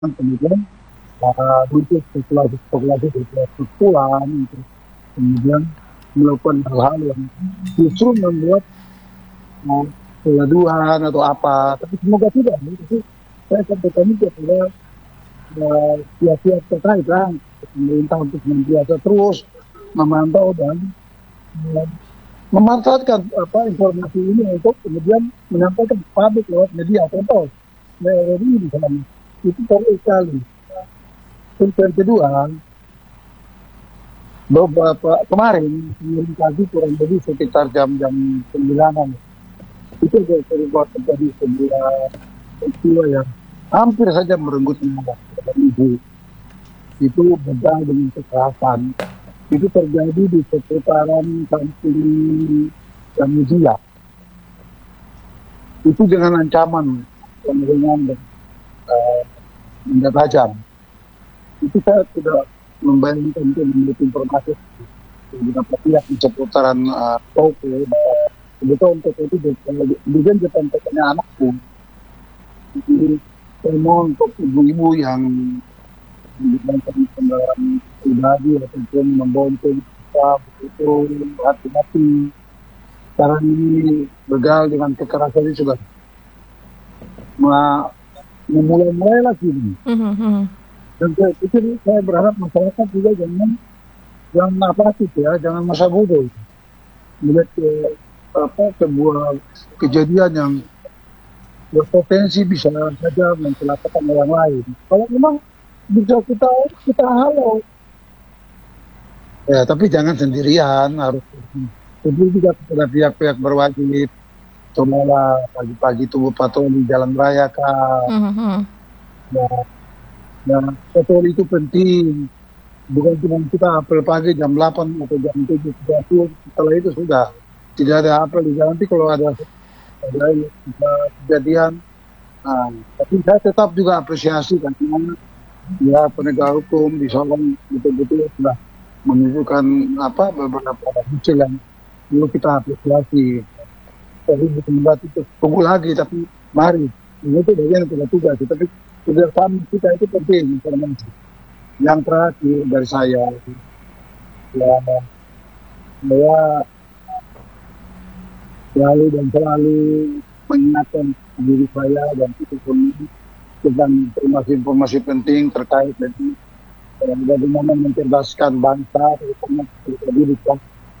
kemudian muncul spekulasi pulang, kemudian melakukan hal-hal yang justru membuat kegaduhan atau apa. Tapi semoga tidak. Tapi saya sampaikan itu kepada pihak-pihak terkait lah, pemerintah untuk senantiasa terus memantau dan eh, memanfaatkan informasi ini untuk kemudian menyampaikan ke publik lewat media. Contoh, ini misalnya itu perlu sekali. Terus yang kedua, beberapa kemarin pagi kurang lebih sekitar jam-jam 9-an itu terlibat terjadi sebuah peristiwa yang hampir saja merenggut nyawa ibu. Itu begal dengan kekerasan. Itu terjadi di seputaran kampung Gamudia. Itu dengan ancaman pengeringan dan benda tajam. Itu saya tidak membayangkan itu menurut informasi beberapa pihak di seputaran toko. Kebetulan toko itu kemudian disampaikannya anakku. Jadi saya mohon untuk ibu-ibu yang menggunakan kendaraan pribadi ataupun membonceng kita begitu hati-hati. Sekarang ini begal dengan kekerasan ini sudah memulai lagi ini. Dan saya pikir saya berharap masyarakat juga jangan apatis ya, jangan masa bodoh. Melihat sebuah kejadian yang berpotensi bisa saja mencelakakan orang lain. Kalau memang bisa kita halau. Ya, tapi jangan sendirian, harus juga kepada pihak-pihak berwajib. Cobalah pagi-pagi tubuh patroli jalan raya kah. Ya, patroli itu penting. Bukan cuma kita apel pagi jam 8 atau jam 7:30. Setelah itu sudah tidak ada apel di jalan. Nanti kalau ada kejadian, tapi saya tetap juga apresiasi karena ya penegak hukum di Sorong betul-betul sudah menunjukkan beberapa hasil yang perlu kita apresiasi. Tapi bukan berarti itu tunggu lagi, tapi mari ini itu bagian dari tugas. Tapi kerjasama kita itu penting. Yang terakhir dari saya selalu mengingatkan diri saya dan itu tentang informasi-informasi penting terkait dengan bagaimana mencerdaskan bangsa, terutama pendidikan.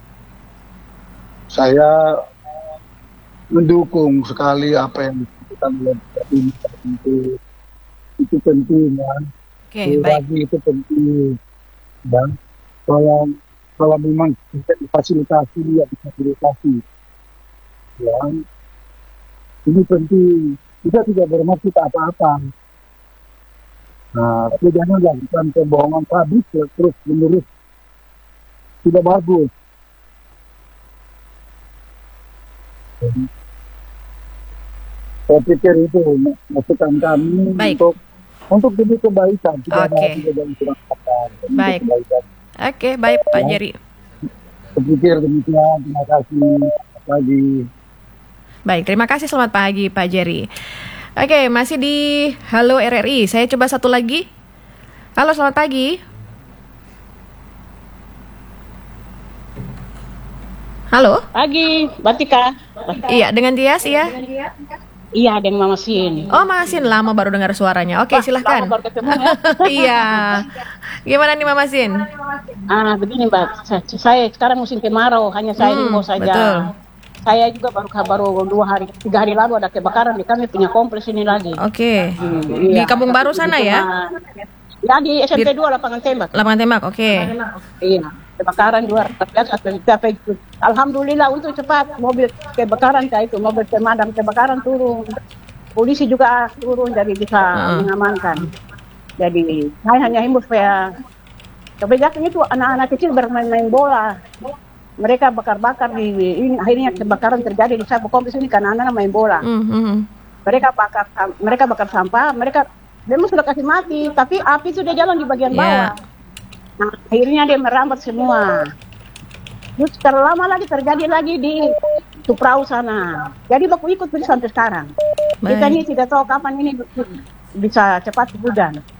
Saya mendukung sekali apa yang dilakukan oleh itu penting kan. Bagi itu penting dan kalau memang bisa difasilitasi ya difasilitasi. Yang ini penting, kita tidak bermaksud apa-apa. Tapi jangan lakukan kebohongan habis terus menerus, tidak bagus. Saya pikir itu masukan kami untuk demi kebaikan. Baik. Oke, baik Pak Jerry. Saya pikir demikian. Terima kasih. Pagi. Baik, terima kasih. Selamat pagi Pak Jerry. Oke, masih di Halo RRI. Saya coba satu lagi. Halo, selamat pagi. Halo. Pagi, Batika. Iya, dengan Tias, iya. Iya, dengan Mama Sin. Oh, Mama Sin, lama baru dengar suaranya. Oke, silahkan. Lama baru ketemu ya. Iya. Gimana nih Mama Sin? Begini Mbak, saya sekarang musim kemarau, hanya saya himbau saja. Betul. Saya juga baru 3 hari lalu ada kebakaran di kami punya kompleks ini lagi. Oke. Di Kampung Baru sana ya? Ya, di SMP 2 lapangan tembak. Lapangan tembak, oke. Iya, kebakaran luar biasa. Alhamdulillah untuk cepat mobil kebakaran kayak itu, mobil pemadam kebakaran turun. Polisi juga turun jadi bisa mengamankan. Jadi saya hanya himbau supaya kebijakan itu anak-anak kecil bermain-main bola. Mereka bakar-bakar ini akhirnya kebakaran terjadi di satu kompleks ini karena anak-anak main bola. Mereka bakar sampah, mereka memang sudah kasih mati, tapi api sudah jalan di bagian bawah. Nah, akhirnya dia merambat semua. Terus terlama lagi terjadi lagi di Tuprau sana. Jadi baku ikut sampai sekarang. Kita ini tidak tahu kapan ini bisa cepat hujan.